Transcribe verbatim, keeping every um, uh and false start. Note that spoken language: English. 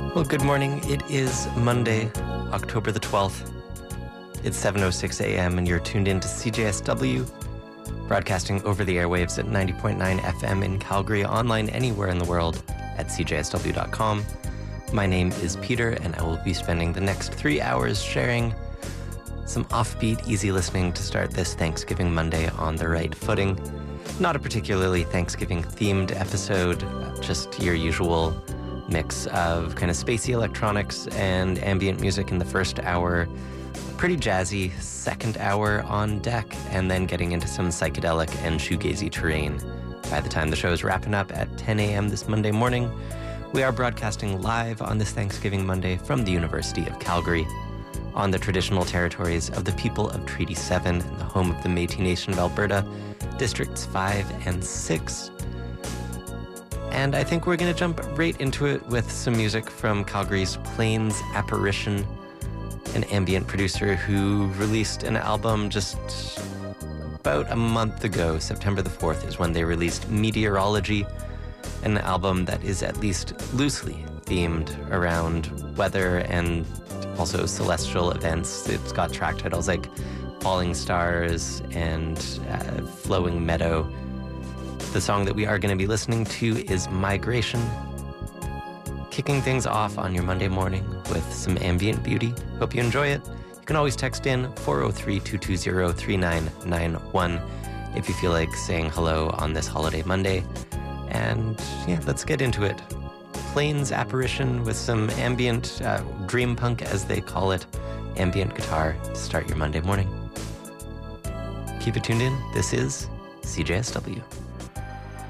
Well, good morning. It is Monday, October the twelfth. It's seven oh six a.m. and you're tuned in to C J S W, broadcasting over the airwaves at ninety point nine F M in Calgary, online anywhere in the world at c j s w dot com. My name is Peter, and I will be spending the next three hours sharing some offbeat, easy listening to start this Thanksgiving Monday on the right footing. Not a particularly Thanksgiving-themed episode, just your usual mix of kind of spacey electronics and ambient music in the first hour, pretty jazzy second hour on deck, and then getting into some psychedelic and shoegazy terrain. By the time the show is wrapping up at ten a.m. this Monday morning, we are broadcasting live on this Thanksgiving Monday from the University of Calgary, on the traditional territories of the people of Treaty seven and the home of the Métis Nation of Alberta, Districts five and six. And I think we're going to jump right into it with some music from Calgary's Plains Apparition, an ambient producer who released an album just about a month ago. September the fourth is when they released Meteorology, an album that is at least loosely themed around weather and also celestial events. It's got track titles like Falling Stars and uh, Flowing Meadow. The song that we are going to be listening to is Migration, kicking things off on your Monday morning with some ambient beauty. Hope you enjoy it. You can always text in four oh three, two two zero, three nine nine one if you feel like saying hello on this holiday Monday. And yeah, let's get into it. Plains Apparition with some ambient, uh, dream punk as they call it, ambient guitar to start your Monday morning. Keep it tuned in. This is C J S W.